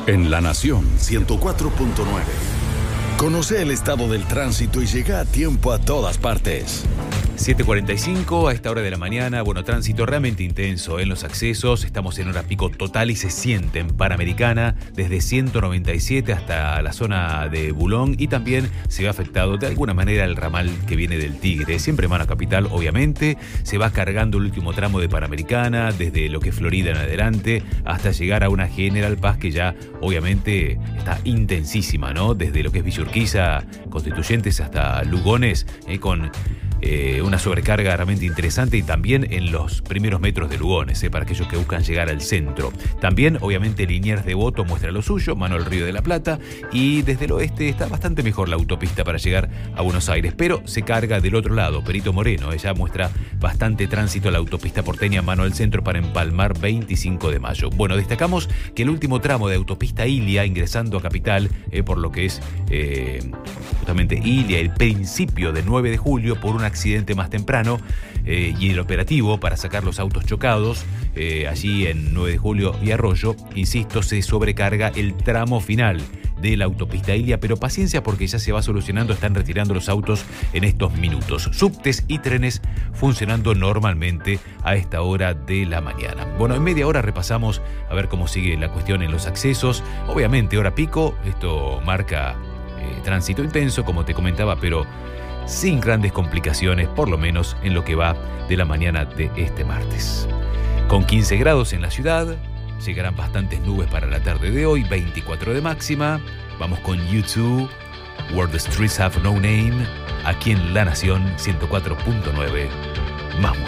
En La Nación 104.9. Conoce el estado del tránsito y llega a tiempo a todas partes. 7:45 a esta hora de la mañana. Bueno, tránsito realmente intenso en los accesos. Estamos en hora pico total y se siente en Panamericana desde 197 hasta la zona de Bulón, y también se ve afectado de alguna manera el ramal que viene del Tigre. Siempre mano capital, obviamente. Se va cargando el último tramo de Panamericana desde lo que es Florida en adelante hasta llegar a una General Paz que ya obviamente está intensísima, ¿no? Desde lo que es Villa Urquiza, Constituyentes hasta Lugones, con una sobrecarga realmente interesante, y también en los primeros metros de Lugones, para aquellos que buscan llegar al centro. También, obviamente, Liniers Devoto muestra lo suyo, mano al Río de la Plata, y desde el oeste está bastante mejor la autopista para llegar a Buenos Aires, pero se carga del otro lado. Perito Moreno, ella muestra bastante tránsito a la autopista porteña, mano al centro para empalmar 25 de mayo. Bueno, destacamos que el último tramo de autopista Ilia, ingresando a Capital, por lo que es justamente Ilia, el principio de 9 de julio, por un accidente más temprano, y el operativo para sacar los autos chocados allí en 9 de julio y Arroyo, insisto, se sobrecarga el tramo final de la autopista Ilia, pero paciencia porque ya se va solucionando. Están retirando los autos en estos minutos. Subtes y trenes funcionando normalmente a esta hora de la mañana. Bueno, en media hora repasamos a ver cómo sigue la cuestión en los accesos. Obviamente hora pico, esto marca tránsito intenso, como te comentaba, pero sin grandes complicaciones, por lo menos en lo que va de la mañana de este martes. Con 15 grados en la ciudad, llegarán bastantes nubes para la tarde de hoy, 24 de máxima. Vamos con U2, Where the Streets Have No Name, aquí en La Nación 104.9. Más música.